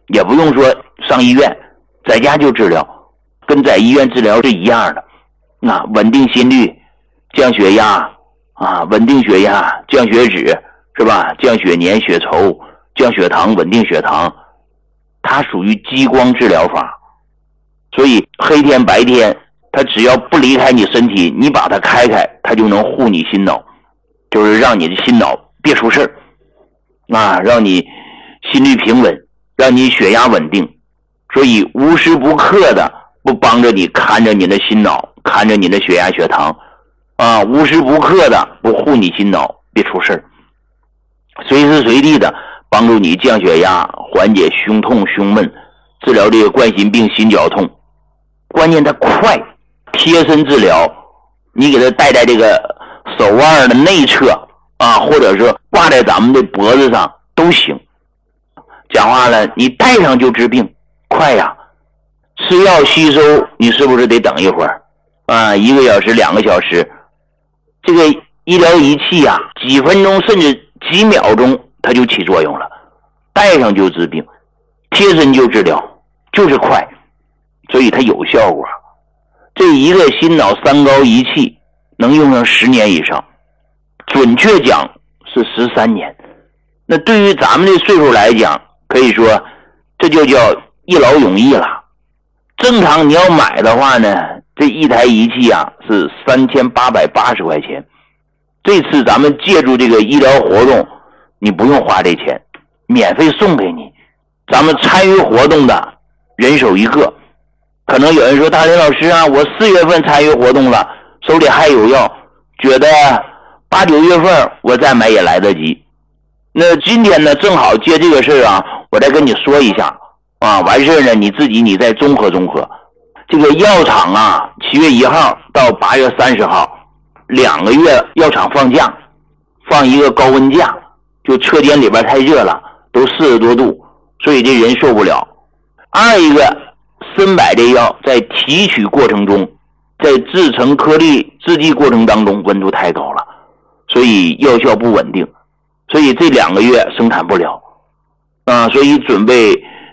也不用说上医院，在家就治疗，跟在医院治疗是一样的。稳定心率，降血压稳定血压，降血脂，是吧？降血粘、血稠，降血糖，稳定血糖，它属于激光治疗法。所以黑天白天，它只要不离开你身体，你把它开开，它就能护你心脑，就是让你的心脑别出事儿让你心率平稳，让你血压稳定。所以无时不刻的不帮着你看着你的心脑，看着你的血压血糖无时不刻的不护你心脑别出事儿，随时随地的帮助你降血压，缓解胸痛胸闷，治疗这个冠心病心绞痛。关键它快，贴身治疗，你给它戴在这个手腕的内侧或者说挂在咱们的脖子上都行。讲话了，你戴上就治病，快呀！吃药吸收你是不是得等一会儿1个小时2个小时？这个医疗仪器几分钟甚至几秒钟它就起作用了，戴上就治病，贴身就治疗，就是快，所以它有效果。这一个心脑三高仪器能用上10年以上，准确讲是13年。那对于咱们的岁数来讲，可以说这就叫一劳永逸了。正常你要买的话呢，这一台仪器是3880块钱。这次咱们借助这个医疗活动，你不用花这钱，免费送给你。咱们参与活动的人手一个。可能有人说，大林老师我4月份参与活动了，手里还有药，觉得8、9月份我再买也来得及。那今天呢，正好借这个事儿我再跟你说一下完事呢你自己你再综合。这个药厂7月1号到8月30号2个月药厂放假，放一个高温假，就车间里边太热了，都40多度，所以这人受不了。二一个，参柏这药在提取过程中，在制成颗粒制剂过程当中温度太高了，所以药效不稳定，所以这2个月生产不了所以准备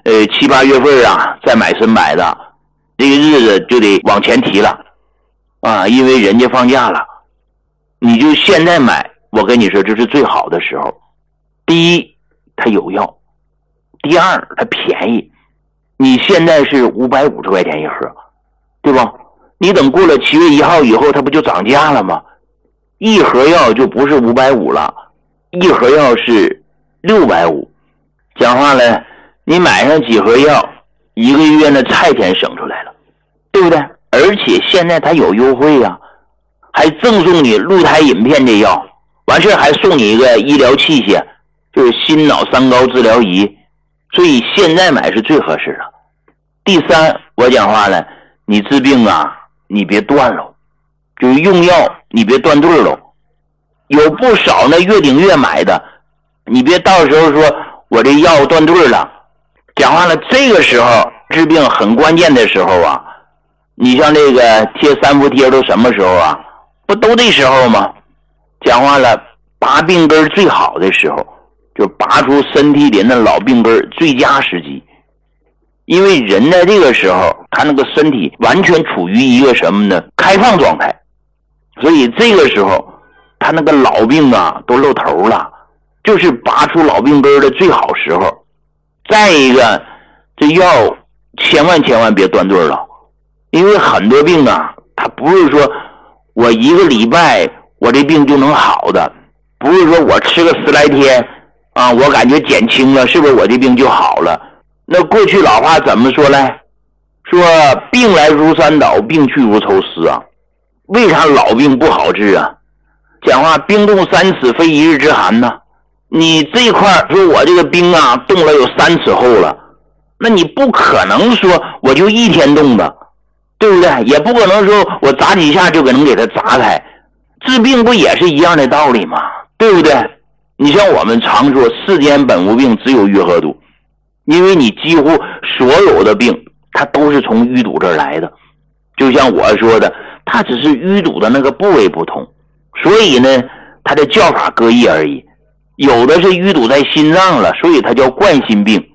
7、8月份再买参柏的，这个日子就得往前提了因为人家放假了。你就现在买，我跟你说这是最好的时候。第一，它有药；第二，它便宜。你现在是550块钱一盒，对吧？你等过了7月1号以后，它不就涨价了吗？一盒药就不是550了，一盒药是650。讲话了，你买上几盒药，1个月的菜钱省出来了，对不对？而且现在它有优惠还赠送你鹿胎饮片这药，完事还送你一个医疗器械，就是心脑三高治疗仪，所以现在买是最合适的。第三，我讲话了，你治病你别断了，就是用药你别断队了。有不少那月顶月买的，你别到时候说我这药断队了。讲话了，这个时候治病很关键的时候你像这个贴3伏贴都什么时候不都这时候吗？讲话了，拔病根最好的时候，就拔出身体里那老病根最佳时机。因为人在这个时候，他那个身体完全处于一个什么呢？开放状态，所以这个时候他那个老病都露头了，就是拔出老病根的最好时候。再一个，这药千万别断队了，因为很多病它不是说我1个礼拜我这病就能好的，不是说我吃个10来天我感觉减轻了，是不是我这病就好了？那过去老话怎么说呢？说病来如山倒，病去如抽丝为啥老病不好治讲话冰冻3尺非一日之寒你这一块说我这个冰冻了有3尺厚了，那你不可能说我就1天冻的，对不对？也不可能说我砸几下就能给它砸开。治病不也是一样的道理吗？对不对？你像我们常说世间本无病，只有愈合毒。因为你几乎所有的病它都是从淤堵这儿来的，就像我说的，它只是淤堵的那个部位不同，所以呢它的叫法各异而已。有的是淤堵在心脏了，所以它叫冠心病；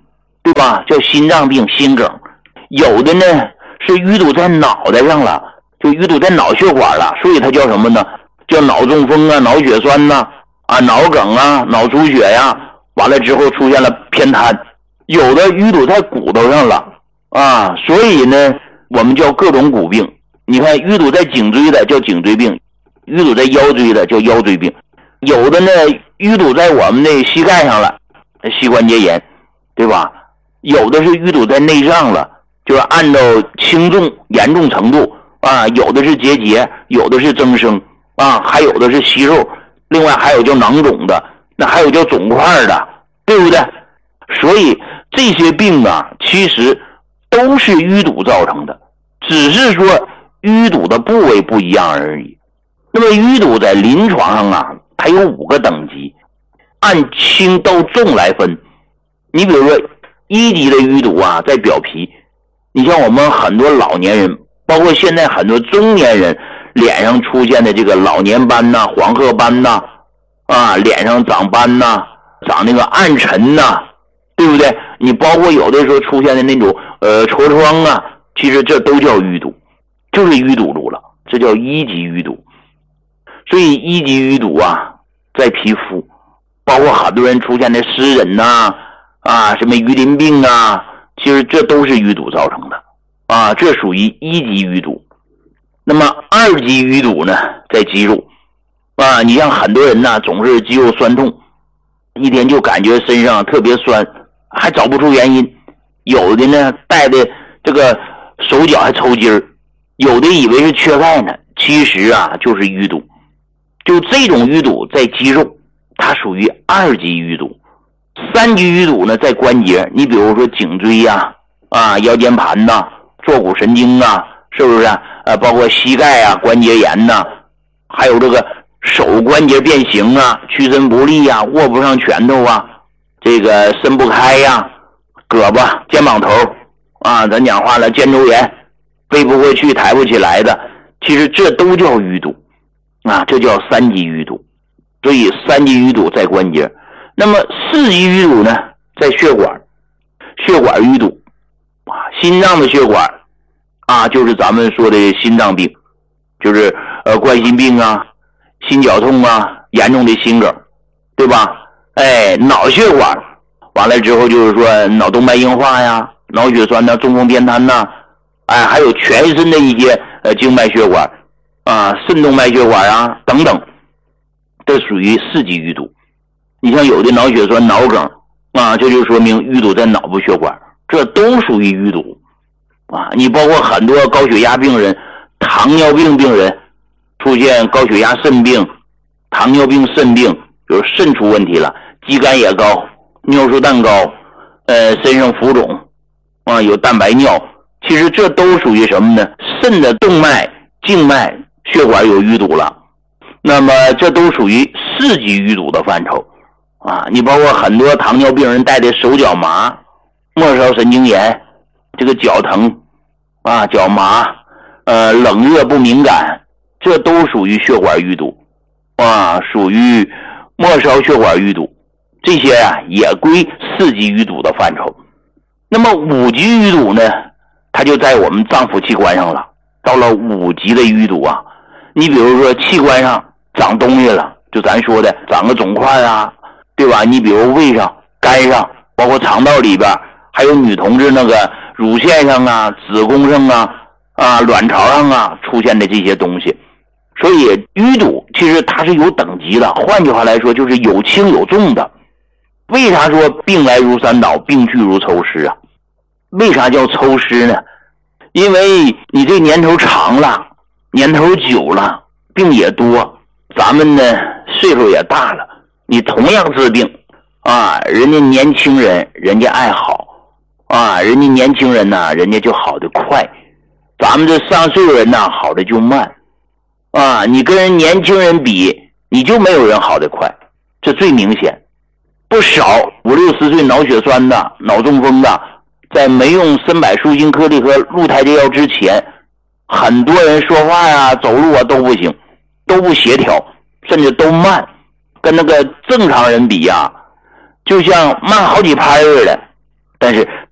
对吧？叫心脏病、心梗。有的呢是淤堵在脑袋上了，就淤堵在脑血管了，所以它叫什么呢？叫脑中风啊、脑血栓呐、脑梗啊、脑出血呀，完了之后出现了偏瘫。有的淤堵在骨头上了所以呢我们叫各种骨病。你看淤堵在颈椎的叫颈椎病，淤堵在腰椎的叫腰椎病，有的呢淤堵在我们的膝盖上了，膝关节炎，对吧？有的是淤堵在内脏了，就是按照轻重严重程度有的是结节，有的是增生还有的是息肉，另外还有叫囊肿的，那还有叫肿块的，对不对？所以这些病其实都是淤堵造成的，只是说淤堵的部位不一样而已。那么淤堵在临床上它有5个等级，按轻到重来分。你比如说1级的淤堵在表皮，你像我们很多老年人，包括现在很多中年人脸上出现的这个老年斑黄褐斑脸上长斑长那个暗沉对不对？你包括有的时候出现的那种痤疮其实这都叫淤堵，就是淤堵住了，这叫1级淤堵。所以1级淤堵在皮肤，包括很多人出现的湿疹什么鱼鳞病其实这都是淤堵造成的这属于1级淤堵。那么2级淤堵呢，在肌肉你像很多人总是肌肉酸痛，一天就感觉身上特别酸，还找不出原因。有的呢带的这个手脚还抽筋儿，有的以为是缺钙呢，其实就是淤堵。就这种淤堵在肌肉，它属于2级淤堵。3级淤堵呢在关节，你比如说颈椎腰间盘坐骨神经是不是包括膝盖关节炎还有这个手关节变形屈伸不利握不上拳头这个伸不开胳膊肩膀头咱讲话了肩周炎，背不过去抬不起来的，其实这都叫淤堵这叫3级淤堵。所以3级淤堵在关节。那么4级淤堵呢在血管，血管淤堵心脏的血管就是咱们说的心脏病，就是冠心病心绞痛严重的心梗，对吧？脑血管完了之后就是说脑动脉硬化脑血栓中风偏瘫还有全身的一些静脉血管肾动脉血管等等，这属于4级淤堵。你像有的脑血栓脑梗这就说明淤堵在脑部血管，这都属于淤堵你包括很多高血压病人、糖尿病病人出现高血压肾病、糖尿病肾病，比如肾出问题了，肌酐也高，尿素蛋高，身上浮肿有蛋白尿，其实这都属于什么呢？肾的动脉、静脉血管有淤堵了，那么这都属于4级淤堵的范畴你包括很多糖尿病人带的手脚麻、末梢神经炎，这个脚疼脚麻冷热不敏感，这都属于血管淤堵属于末梢血管淤堵，这些也归4级淤堵的范畴。那么5级淤堵呢，它就在我们脏腑器官上了。到了5级的淤堵你比如说器官上长东西了，就咱说的长个肿块对吧？你比如胃上、肝上，包括肠道里边，还有女同志那个乳腺上子宫上卵巢上出现的这些东西。所以淤堵其实它是有等级的，换句话来说就是有轻有重的。为啥说病来如山倒，病去如抽丝为啥叫抽丝呢？因为你这年头长了，年头久了，病也多，咱们呢岁数也大了，你同样治病人家年轻人人家爱好人家年轻人人家就好得快，咱们这上岁数人好的就慢你跟人年轻人比，你就没有人好得快，这最明显。不少5、60岁脑血栓的、脑中风的，在没用参柏舒心颗粒和鹿台介药之前，很多人说话走路都不行，都不协调，甚至都慢，跟那个正常人比就像慢好几拍似的。 但是